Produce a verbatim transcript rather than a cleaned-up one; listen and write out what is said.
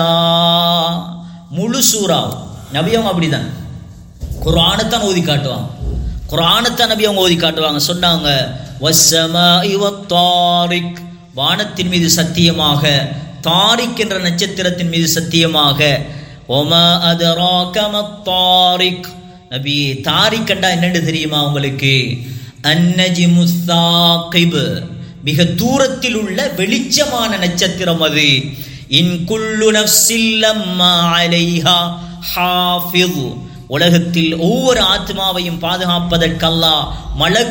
முழு சூரா நபி அவங்க அப்படிதான் குர்ஆனைத்தான் ஓதி காட்டுவாங்க. குர்ஆனைத்தான் நபி அவங்க ஓதி காட்டுவாங்க. சொன்னாங்க வஸ்ஸமாஇ வத்தாரிக், வானத்தின் மீது சத்தியமாக, தாரிக் என்ற நட்சத்திரத்தின் மீது சத்தியமாக. ஒமா அதராக மத்தாரிக், நபி தாரிக் கண்டா என்னன்னு தெரியுமா உங்களுக்கு? அன்னஜ்மு ஸாகிப், மிக தூரத்தில் உள்ள வெளிச்சமான நட்சத்திரம் அது. இன் குல்லு நஃப்ஸின் லம்மா அலைஹா ஹாஃபிஸ், உலகத்தில் ஒவ்வொரு ஆத்மாவையும் பாதுகாப்பதற்கு அல்லாஹ் மலக்